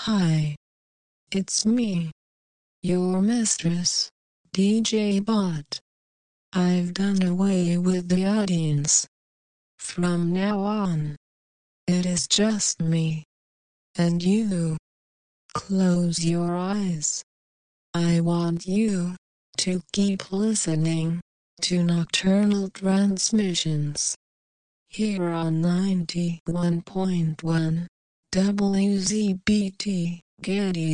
Hi, it's me, your mistress, DJ Bot. I've done away with the audience. From now on, it is just me and you. Close your eyes. I want you to keep listening to Nocturnal Transmissions here on 91.1 WZBT Gettysburg.